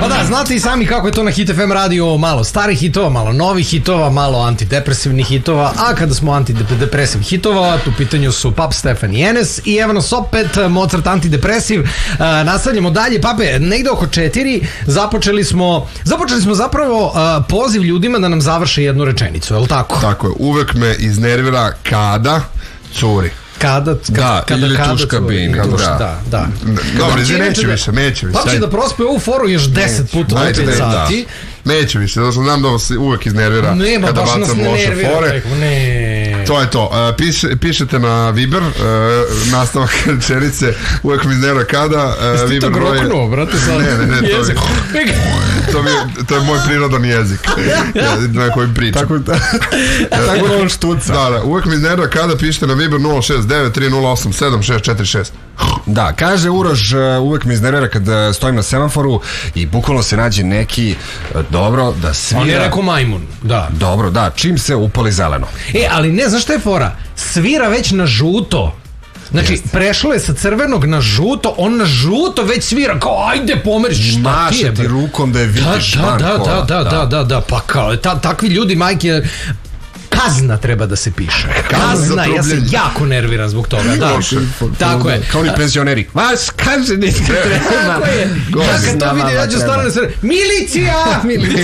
Pa da, znate i sami kako je to na Hit FM radio, malo starih hitova, malo novih hitova, malo antidepresivnih hitova, a kada smo antidepresiv hitova, tu pitanju su Pap, Stefan i Enes i evo nas opet Mozart antidepresiv. Nastavljamo dalje, Pape, negde oko 4 započeli smo zapravo poziv ljudima da nam završe jednu rečenicu, je li tako? Tako je, uvek me iznervira kada curi. Kada ili tuška binka. Da. Dobro, neće više. Pa će da prospe ovu foru još 10 puta u 5 sati. Neće više, da znam da vas uvek iznervira kada bacam loše fore. To je to. Pišete na Viber, nastavak rečenice, uvek mi iznervira kada. Jeste ti to groknuo, brate, sad? Ne, to je moj prirodan jezik na kojem pričam. Tako da on štuca. Da, uvek mi iznervira kada, pišete na Viber 069-308-7646. Da, kaže Uroš, uvek me iznervira kad stojim na semaforu i bukvalno se nađe neki dobro da svira. On je rekao majmun, da. Dobro, da, čim se upali zeleno. Ali ne, znaš šta je fora? Svira već na žuto. Znači, prešlo je sa crvenog na žuto, on na žuto već svira, kao ajde pomeriš, šta ti je? Maša ti rukom da je vidiš banko. Da, pa kao, takvi ljudi, majke, kazna treba da se piše. Kazna, ja se jako nerviram zbog toga. Da, tako je. Kao ni penzioneri. Vas kazniti treba. Tako je. Ja kad to vidim, ja ću stvarno se... Milicija!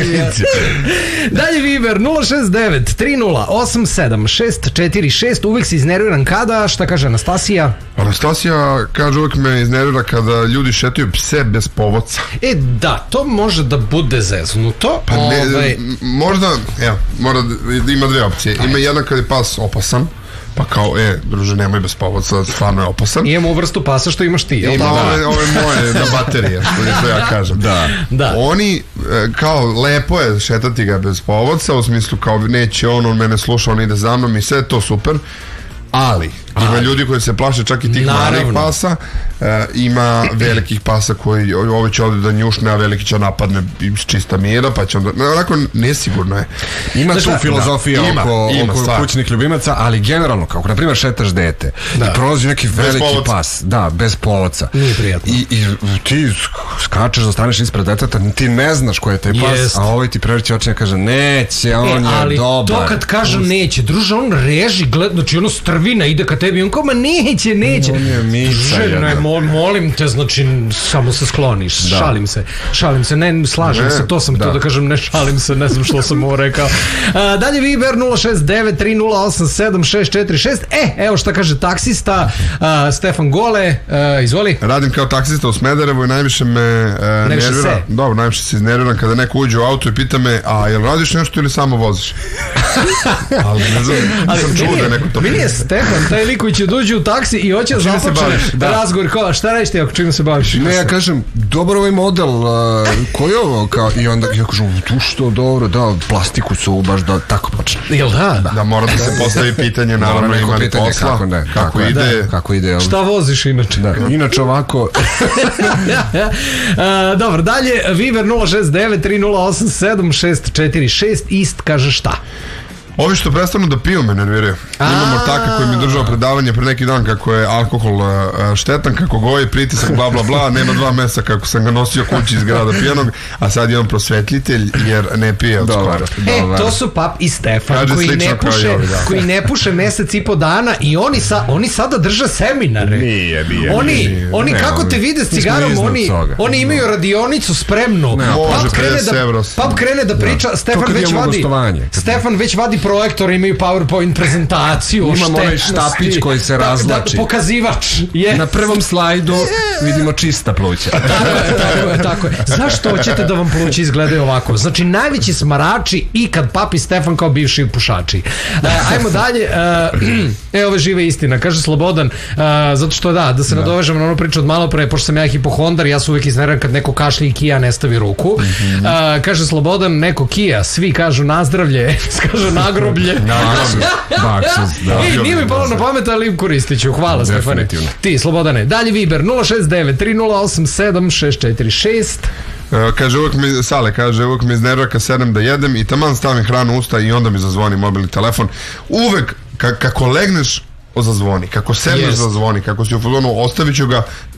Dalje Viber, 069-3087-646. Uvijek se iznerviram kada, šta kaže Anastasija? Anastasija kaže uvijek me iznervira kada ljudi šetaju pse bez povodca. Da, to može da bude zeznuto. Pa ne, možda, ima dve opcije. Ima jedan kad je pas opasan, pa kao, druže, nemoj bez povodca, stvarno je opasan. Imamo vrstu pasa što imaš ti, jel' tako? Ima ove moje na baterije, što ja kažem. Da. Oni, kao, lepo je šetati ga bez povodca, u smislu kao, neće on mene sluša, on ide za mnom i sve to super, ali ima ljudi koji se plaše čak i tih malih pasa, ima velikih pasa koji ovo će ovdje da njušne, a veliki će napadne iz čista mira, pa će onda, onako nesigurno je. Ima tu filozofija oko kućnih ljubimaca, ali generalno, kako na primjer šetaš dete i prolazi neki veliki pas, bez povodca. Nije prijatno. I ti skačeš da staneš ispred deteta, ti ne znaš ko je taj pas, a ovaj ti prevrće oči i kaže neće, on je dobar. Ali to kad kaže neće, druže, on reži, znači ono strvina ide ka tebi, on kao, ma neće. On je mica. Molim te, znači, samo se skloniš. Šalim se, ne, slažem se, to sam htio da kažem, ne šalim se, ne znam što sam ovo rekao. Dalje Viber 069-3087-646. Evo šta kaže taksista Stefan Gole, izvoli. Radim kao taksista u Smederevu i najviše me nervira. Dobro, najviše se iznerviram kada neko uđe u auto i pita me, a jel radiš nešto ili samo voziš? Ali ne znam, nisam čuo da je neko to. Meni je Stefan, taj lik koji će dođe u taksi i hoće započne razgovor, kao šta radiš ti ako čim se baviš? Ne, ja kažem, dobar ovaj model, koji je ovo? I onda ja kažem, tu što dobro, da, plastiku su baš da tako počne. Jel da? Da, mora da se postavi pitanje, naravno ima li posla, kako ide. Šta voziš inače? Inače ovako. Dobro, dalje, Viber 069-3087-646, ist kaže šta? Ovi što prestanu da piju me nerviraju. Imamo ortaka koji mi je držao predavanje pre neki dan kako je alkohol štetan, kako goji pritisak, bla bla bla, nema 2 meseca kako sam ga nosio kući iz grada pijanog, a sad je on prosvetljitelj jer ne pije od skoro. To su Pap i Stefan koji ne puše mesec i po dana i oni sada drže seminare. Nije. Oni kako te vide s cigarom, oni imaju radionicu spremnu. Pap krene da priča, Stefan već vadi projektor, imaju PowerPoint prezentaciju. Imamo onaj štapić koji se razlači. Pokazivač. Na prvom slajdu vidimo čista pluća. Tako je. Zašto hoćete da vam pluća izgledaju ovako? Znači, najveći smarači ikad Pap i Stefan kao bivši pušači. Ajmo dalje. Ovo je živa istina. Kaže Slobodan, zato što da se nadovežemo na onu priču od malo pre, pošto sam ja hipohondar, ja se uvijek iznerviram kad neko kašlje i Kija ne stavi ruku. Kaže Slobodan, neko Kija, svi kažu nazdravlje, kažu nagroblje. Nije mi palo na pamet, ali koristit ću. Hvala, Stefane. Ti, Slobodane. Dalje Viber 069-3087-646. Kaže, uvek mi iznervira kad sedem da jedem i taman stavim hranu u usta i onda mi zazvoni mobilni telefon. Uvek, kako legneš, zazvoni, kako sedneš zazvoni, kako si u fazonu, ostavit ću ga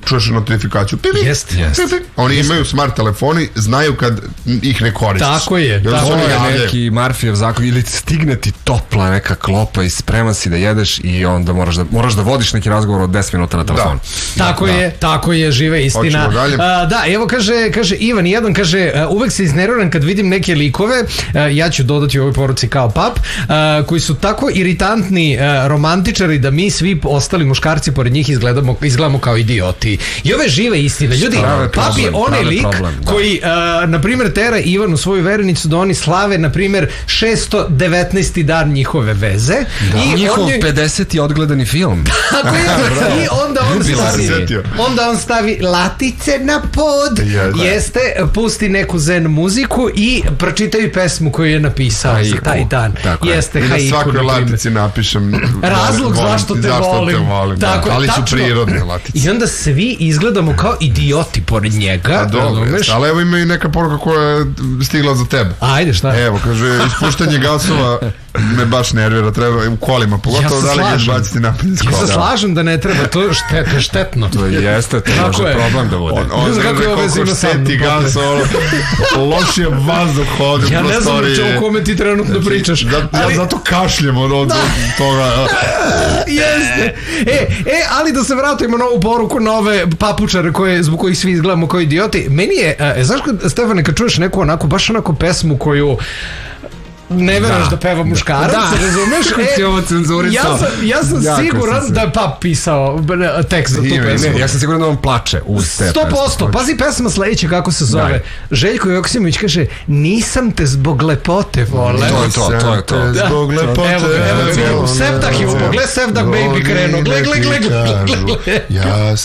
čuješ notifikaciju. Jest. Oni imaju smart telefoni, znaju kad ih ne koristiš. Tako je. To je neki Marfijev zakon, ili stigne ti topla neka klopa i spreman si da jedeš i onda moraš da vodiš neki razgovor od 10 minuta na telefonu. Tako je, žive istina. Da, evo kaže Ivan jedan, kaže, uvek se iznerviram kad vidim neke likove, ja ću dodati u ovoj poruci kao pap, koji su tako iritantni romantičari da mi svi ostali muškarci pored njih izgledamo kao idioti. I ove žive istine. Ljudi, pap je onaj lik koji, na primjer, tera Ivanu svoju verenicu da oni slave, na primjer, 619. dan njihove veze. I njihov 50. odgledani film. Tako je. I onda on stavi latice na pod. Jeste, pusti neku zen muziku i pročitaju pesmu koju je napisao za taj dan. Jeste, i na svakoj latici napišem razlog zašto te volim. Ali su prirodne latice. I onda svi izgledamo kao idioti pored njega. Ali evo ima i neka poruka koja je stigla za tebe. Ajde, šta? Evo, kaže, ispuštanje gasova me baš nervira, treba u kolima, pogotovo da li ga izbaciti napred iz kola. Ja se slažem da ne treba, to je štetno. To jeste, to može problem da vodi. On zna koliko šteti gas, lošije vazduh hodi u prostoriji. Ja ne znam o kome ti trenutno pričaš. Ja zato kašljem od toga. Jeste. Ali da se vratimo na ovu poruku, na ove papučare zbog kojih svi izgledamo kao idioti. Meni je, znaš Stefane, kad čuješ neku onako, baš onako pesmu koju ne veraš da peva muškarac, razumeš? Ja sam siguran da je pap pisao tekst za tu pesmu. Ja sam siguran da on plače uz te 100%. Pazi pesma sledeće kako se zove. Željko Joksimović kaže, nisam te zbog lepote vole. To je to. Zbog lepote. Evo, Sevdah je upogled, Sevdah baby krenuo. Gle.